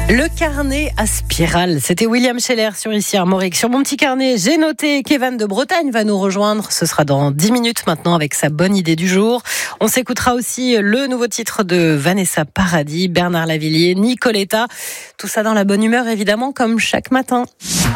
Le carnet à spirale, c'était William Scheller sur Ici Armorique. Sur mon petit carnet, j'ai noté qu'Evan de Bretagne va nous rejoindre. Ce sera dans 10 minutes maintenant avec sa bonne idée du jour. On s'écoutera aussi le nouveau titre de Vanessa Paradis, Bernard Lavilliers, Nicoletta. Tout ça dans la bonne humeur, évidemment, comme chaque matin.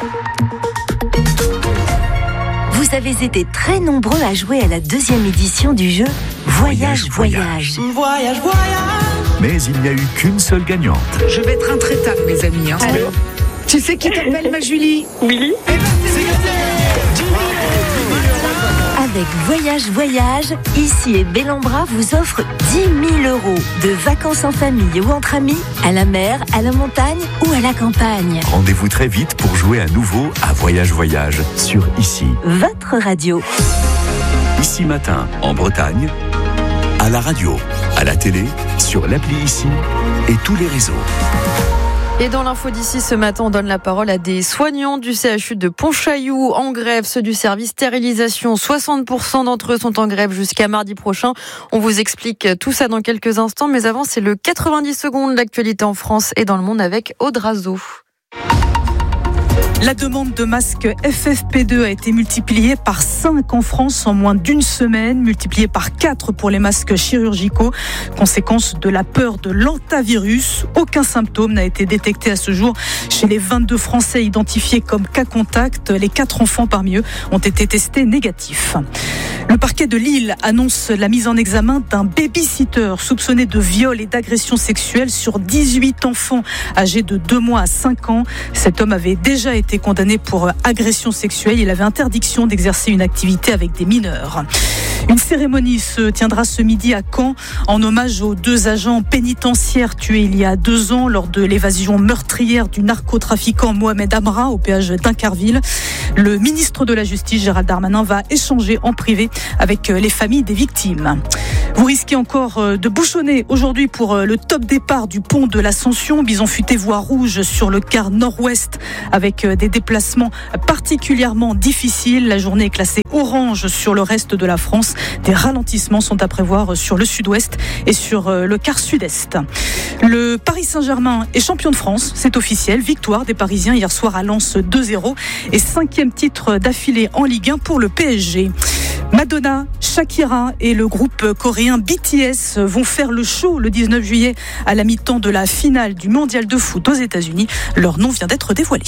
Vous avez été très nombreux à jouer à la 2e édition du jeu Voyage. Voyage. Mais il n'y a eu qu'une seule gagnante. Je vais être intraitable, mes amis. Allô ? Tu sais qui t'appelle, ma Julie ? Oui. Avec Voyage, Ici et Bellambra vous offre 10 000 € de vacances en famille ou entre amis, à la mer, à la montagne ou à la campagne. Rendez-vous très vite pour jouer à nouveau à Voyage sur Ici. Votre radio. Ici matin, en Bretagne, à la radio, à la télé, sur l'appli Ici et tous les réseaux. Et dans l'info d'ici ce matin, on donne la parole à des soignants du CHU de Pontchaillou en grève, ceux du service stérilisation. 60% d'entre eux sont en grève jusqu'à mardi prochain. On vous explique tout ça dans quelques instants, mais avant, c'est le 90 secondes d'actualité en France et dans le monde avec Aude Razo. La demande de masques FFP2 a été multipliée par 5 en France en moins d'une semaine, multipliée par 4 pour les masques chirurgicaux. Conséquence de la peur de l'hantavirus. Aucun symptôme n'a été détecté à ce jour chez les 22 Français identifiés comme cas contact. Les 4 enfants parmi eux ont été testés négatifs. Le parquet de Lille annonce la mise en examen d'un baby-sitter soupçonné de viol et d'agression sexuelle sur 18 enfants âgés de 2 mois à 5 ans. Cet homme avait déjà été condamné pour agression sexuelle. Il avait interdiction d'exercer une activité avec des mineurs. Une cérémonie se tiendra ce midi à Caen en hommage aux 2 agents pénitentiaires tués il y a 2 ans lors de l'évasion meurtrière du narcotrafiquant Mohamed Amra au péage d'Incarville. Le ministre de la Justice, Gérald Darmanin, va échanger en privé avec les familles des victimes. Vous risquez encore de bouchonner aujourd'hui pour le top départ du pont de l'Ascension. Bison futé voie rouge sur le quart nord-ouest avec des déplacements particulièrement difficiles. La journée est classée orange sur le reste de la France. Des ralentissements sont à prévoir sur le sud-ouest et sur le quart sud-est. Le Paris Saint-Germain est champion de France, c'est officiel. Victoire des Parisiens hier soir à Lens 2-0 et 5e titre d'affilée en Ligue 1 pour le PSG. Madonna, Shakira et le groupe coréen BTS vont faire le show le 19 juillet à la mi-temps de la finale du mondial de foot aux États-Unis. Leur nom vient d'être dévoilé.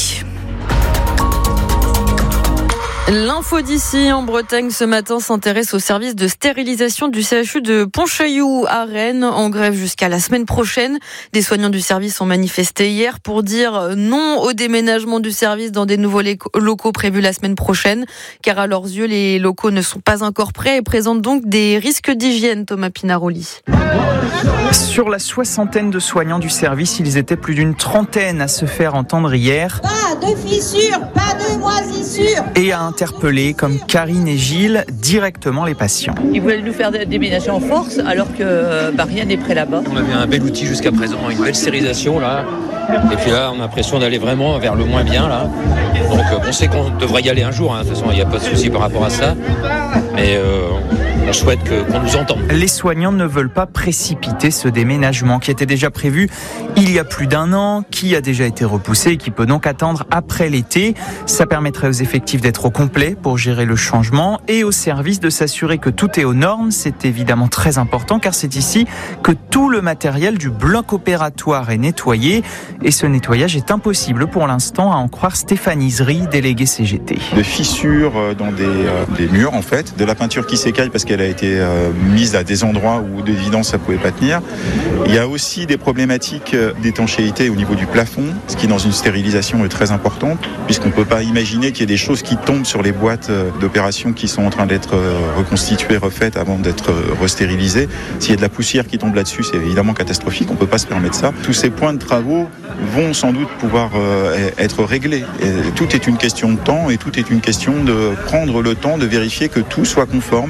L'info d'ici en Bretagne ce matin s'intéresse au service de stérilisation du CHU de Pontchaillou à Rennes, en grève jusqu'à la semaine prochaine. Des soignants du service ont manifesté hier pour dire non au déménagement du service dans des nouveaux locaux prévus la semaine prochaine, car à leurs yeux, les locaux ne sont pas encore prêts et présentent donc des risques d'hygiène. Thomas Pinaroli. Sur la 60aine de soignants du service, ils étaient plus d'une 30aine à se faire entendre hier. Pas de fissures, pas de moisissures. Et à interpeller, comme Karine et Gilles, directement les patients. Ils voulaient nous faire déménager en force alors que rien n'est prêt là-bas. On avait un bel outil jusqu'à présent, une belle stérilisation là. Et puis là, on a l'impression d'aller vraiment vers le moins bien là. Donc on sait qu'on devrait y aller un jour, hein. De toute façon, il n'y a pas de souci par rapport à ça. Mais on souhaite qu'on nous entende. Les soignants ne veulent pas précipiter ce déménagement qui était déjà prévu il y a plus d'1 an, qui a déjà été repoussé et qui peut donc attendre après l'été. Ça permettrait aux effectifs d'être au complet pour gérer le changement et au service de s'assurer que tout est aux normes. C'est évidemment très important car c'est ici que tout le matériel du bloc opératoire est nettoyé et ce nettoyage est impossible pour l'instant, à en croire Stéphanie Zri, déléguée CGT. Des fissures dans des murs en fait, de la peinture qui s'écaille parce qu'elle a été mise à des endroits où d'évidence ça pouvait pas tenir. Il y a aussi des problématiques d'étanchéité au niveau du plafond, ce qui dans une stérilisation est très importante, puisqu'on ne peut pas imaginer qu'il y ait des choses qui tombent sur les boîtes d'opération qui sont en train d'être reconstituées, refaites avant d'être restérilisées. S'il y a de la poussière qui tombe là-dessus, c'est évidemment catastrophique, on ne peut pas se permettre ça. Tous ces points de travaux vont sans doute pouvoir être réglés. Et tout est une question de temps et tout est une question de prendre le temps de vérifier que tout soit conforme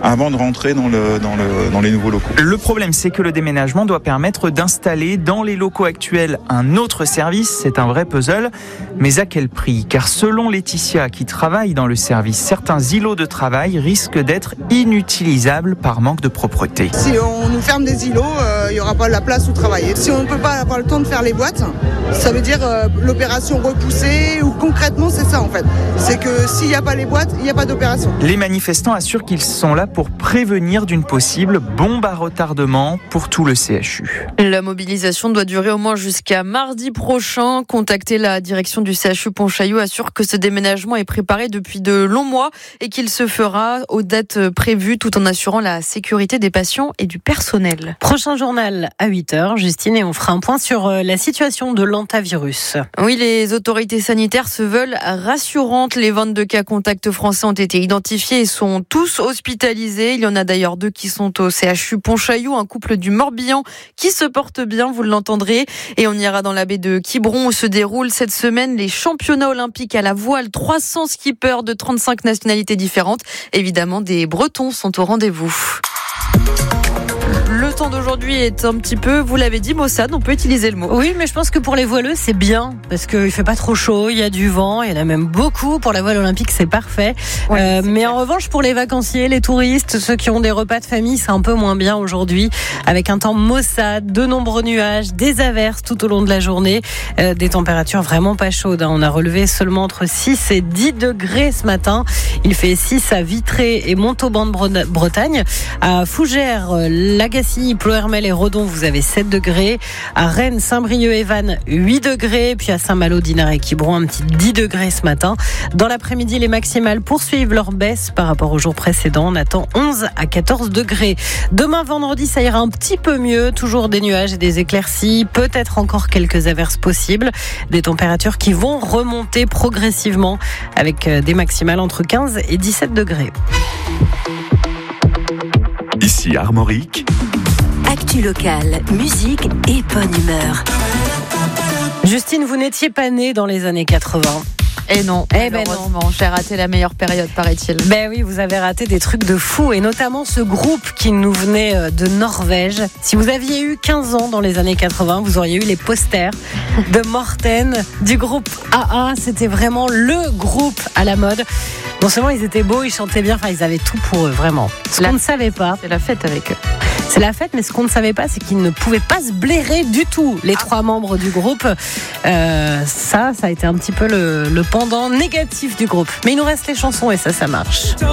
avant de rentrer dans les nouveaux locaux. Le problème, c'est que le déménagement doit permettre d'installer dans les locaux actuels un autre service. C'est un vrai puzzle. Mais à quel prix ? Car selon Laetitia, qui travaille dans le service, certains îlots de travail risquent d'être inutilisables par manque de propreté. Si on nous ferme des îlots, il n'y aura pas la place où travailler. Si on ne peut pas avoir le temps de faire les boîtes, ça veut dire l'opération repoussée, ou concrètement c'est ça en fait. C'est que s'il n'y a pas les boîtes, il n'y a pas d'opération. Les manifestants assurent qu'ils sont là pour prévenir d'une possible bombe à retardement pour tout le CHU. La mobilisation doit durer au moins jusqu'à mardi prochain. Contacter la direction du CHU Pontchaillou assure que ce déménagement est préparé depuis de longs mois et qu'il se fera aux dates prévues tout en assurant la sécurité des patients et du personnel. Prochain journal à 8h, Justine, et on fera un point sur la situation de l'hantavirus. Oui, les autorités sanitaires se veulent rassurantes. Les 22 cas contacts français ont été identifiés et sont tous hospitalisés. Il y en a d'ailleurs 2 qui sont au CHU Pontchaillou, un couple du Morbihan qui se porte bien, vous l'entendrez. Et on ira dans la baie de Quiberon où se déroulent cette semaine les championnats olympiques à la voile. 300 skippers de 35 nationalités différentes. Évidemment, des Bretons sont au rendez-vous. Le temps d'aujourd'hui est un petit peu, vous l'avez dit, maussade, on peut utiliser le mot. Oui, mais je pense que pour les voileux, c'est bien, parce qu'il fait pas trop chaud, il y a du vent, il y en a même beaucoup. Pour la voile olympique, c'est parfait. Ouais, mais clair. En revanche, pour les vacanciers, les touristes, ceux qui ont des repas de famille, c'est un peu moins bien aujourd'hui, avec un temps maussade, de nombreux nuages, des averses tout au long de la journée, des températures vraiment pas chaudes. On a relevé seulement entre 6 et 10 degrés ce matin. Il fait 6 à Vitré et Montauban-de-Bretagne. À Fougères, Lagacy, Ploërmel et Redon, vous avez 7 degrés. À Rennes, Saint-Brieuc et Vannes, 8 degrés. Puis à Saint-Malo, Dinard et Quiberon, un petit 10 degrés ce matin. Dans l'après-midi, les maximales poursuivent leur baisse par rapport au jour précédent. On attend 11 à 14 degrés. Demain, vendredi, ça ira un petit peu mieux. Toujours des nuages et des éclaircies. Peut-être encore quelques averses possibles. Des températures qui vont remonter progressivement avec des maximales entre 15 et 17 degrés. Ici Armorique. Actu locale, musique et bonne humeur. Justine, vous n'étiez pas née dans les années 80. Et non, non. J'ai raté la meilleure période, paraît-il. Ben oui, vous avez raté des trucs de fou, et notamment ce groupe qui nous venait de Norvège. Si vous aviez eu 15 ans dans les années 80, vous auriez eu les posters de Morten, du groupe AA. C'était vraiment le groupe à la mode. Non seulement ils étaient beaux, ils chantaient bien, enfin ils avaient tout pour eux, vraiment. Ce qu'on ne savait pas, c'est la fête avec eux. C'est la fête, mais ce qu'on ne savait pas, c'est qu'ils ne pouvaient pas se blairer du tout, les 3 membres du groupe. Ça a été un petit peu le pendant négatif du groupe. Mais il nous reste les chansons et ça marche.